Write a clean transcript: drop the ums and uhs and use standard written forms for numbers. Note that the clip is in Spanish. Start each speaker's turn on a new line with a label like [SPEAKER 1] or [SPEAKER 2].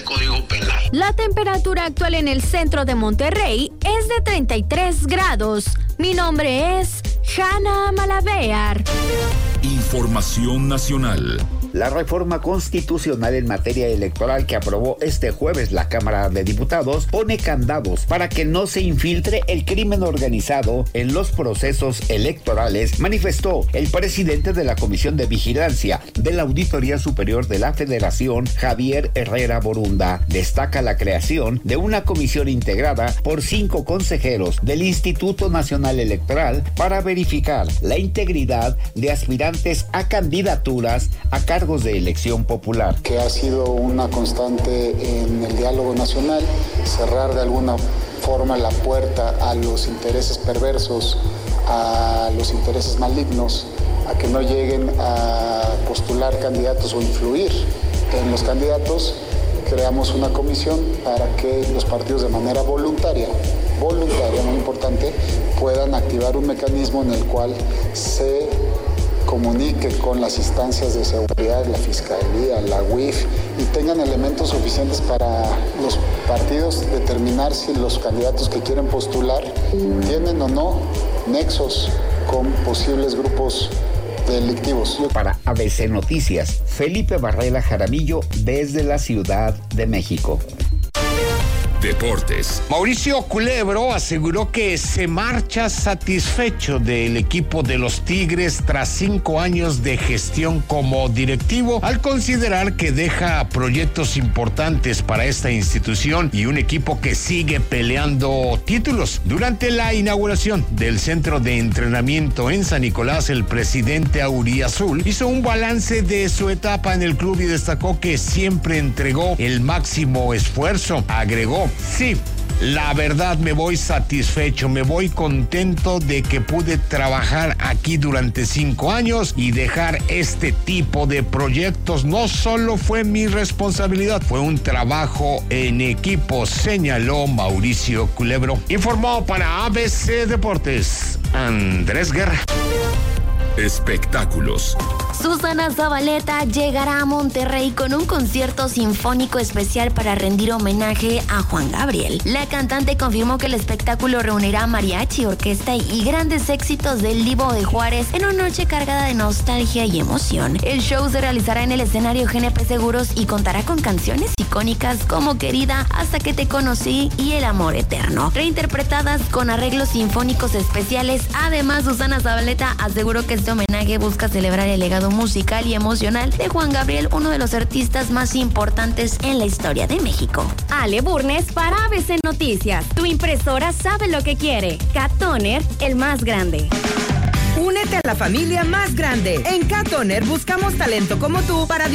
[SPEAKER 1] Código Penal.
[SPEAKER 2] La temperatura actual en el centro de Monterrey es de 33 grados. Mi nombre es Hanna Malavear.
[SPEAKER 3] Información nacional.
[SPEAKER 4] La reforma constitucional en materia electoral que aprobó este jueves la Cámara de Diputados pone candados para que no se infiltre el crimen organizado en los procesos electorales, manifestó el presidente de la Comisión de Vigilancia de la Auditoría Superior de la Federación, Javier Herrera Borunda. Destaca la creación de una comisión integrada por 5 consejeros del Instituto Nacional Electoral para verificar la integridad de aspirantes a candidaturas a cargos de elección popular.
[SPEAKER 5] Que ha sido una constante en el diálogo nacional, cerrar de alguna forma la puerta a los intereses perversos, a los intereses malignos, a que no lleguen a postular candidatos o influir en los candidatos. Creamos una comisión para que los partidos de manera voluntaria, muy importante, puedan activar un mecanismo en el cual se comunique con las instancias de seguridad, la Fiscalía, la UIF, y tengan elementos suficientes para los partidos determinar si los candidatos que quieren postular tienen o no nexos con posibles grupos delictivos.
[SPEAKER 4] Para ABC Noticias, Felipe Barrera Jaramillo desde la Ciudad de México.
[SPEAKER 3] Deportes.
[SPEAKER 6] Mauricio Culebro aseguró que se marcha satisfecho del equipo de los Tigres tras 5 años de gestión como directivo, al considerar que deja proyectos importantes para esta institución y un equipo que sigue peleando títulos. Durante la inauguración del centro de entrenamiento en San Nicolás, el presidente auriazul hizo un balance de su etapa en el club y destacó que siempre entregó el máximo esfuerzo. Agregó: sí, la verdad me voy satisfecho, me voy contento de que pude trabajar aquí durante 5 años y dejar este tipo de proyectos. No solo fue mi responsabilidad, fue un trabajo en equipo, señaló Mauricio Culebro. Informó para ABC Deportes, Andrés Guerra.
[SPEAKER 3] Espectáculos.
[SPEAKER 2] Susana Zabaleta llegará a Monterrey con un concierto sinfónico especial para rendir homenaje a Juan Gabriel. La cantante confirmó que el espectáculo reunirá mariachi, orquesta y grandes éxitos del Divo de Juárez en una noche cargada de nostalgia y emoción. El show se realizará en el escenario GNP Seguros y contará con canciones icónicas como Querida, Hasta que te conocí y El amor eterno, reinterpretadas con arreglos sinfónicos especiales. Además, Susana Zabaleta aseguró que este homenaje busca celebrar el legado musical y emocional de Juan Gabriel, uno de los artistas más importantes en la historia de México.
[SPEAKER 7] Ale Burnes para ABC Noticias. Tu impresora sabe lo que quiere. Cat Toner, el más grande.
[SPEAKER 8] Únete a la familia más grande. En Cat Toner buscamos talento como tú para